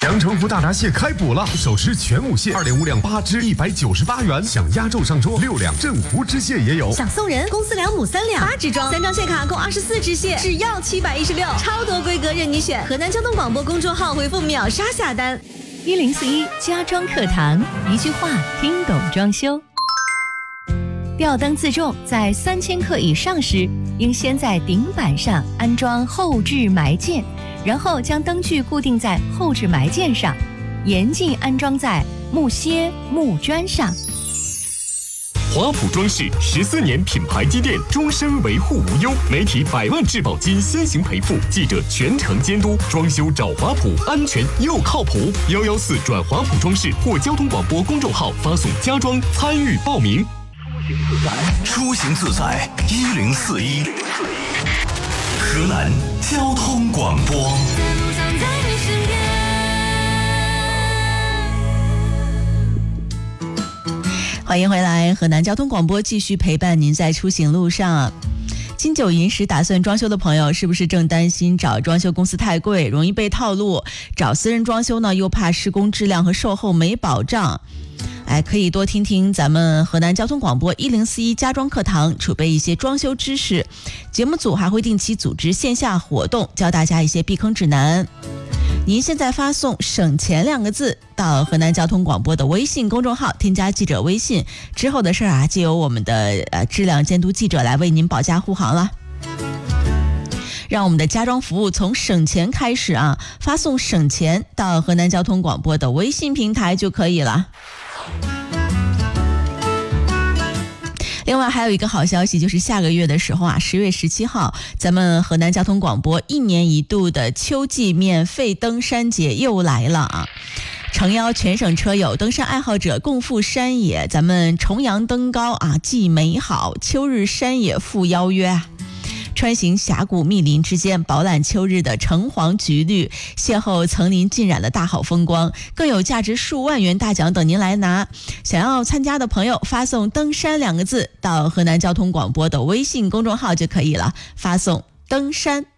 阳澄湖大闸蟹开补了，手持全母蟹2.5两8只198元，想压轴上桌6两镇湖知蟹也有， 想送人公司2母3两8只装3张蟹卡共24只蟹，只要716，超多规格任你选。河南交通广播公众号回复秒杀下单。 1041家装课堂，一句话听懂装修。吊灯自重在3000克以上时，应先在顶板上安装后置埋件，然后将灯具固定在后置埋件上，严禁安装在木楔、木砖上。 华普装饰14年品牌积淀，终身维护无忧，媒体100万质保金先行赔付，记者全程监督，装修找华普，安全又靠谱。114转华普装饰或交通广播公众号发送家装参与报名。 出行自在1041，河南交通广播。 欢迎回来，河南交通广播继续陪伴您在出行路上。金九银十打算装修的朋友，是不是正担心找装修公司太贵，容易被套路？找私人装修呢，又怕施工质量和售后没保障？可以多听听咱们河南交通广播1041家装课堂，储备一些装修知识。节目组还会定期组织线下活动，教大家一些避坑指南。您现在发送省钱2个字到河南交通广播的微信公众号，添加记者微信，之后的事儿就由我们的质量监督记者来为您保驾护航了。让我们的家装服务从省钱开始发送省钱到河南交通广播的微信平台就可以了。另外还有一个好消息，就是下个月的时候10月17号，咱们河南交通广播1年1度的秋季免费登山节又来了诚邀全省车友、登山爱好者共赴山野，咱们重阳登高既美好，秋日山野赴邀约穿行峡谷密林之间，饱览秋日的橙黄橘绿，邂逅层林尽染的大好风光，更有价值数万元大奖等您来拿。想要参加的朋友，发送登山2个字到河南交通广播的微信公众号就可以了，发送登山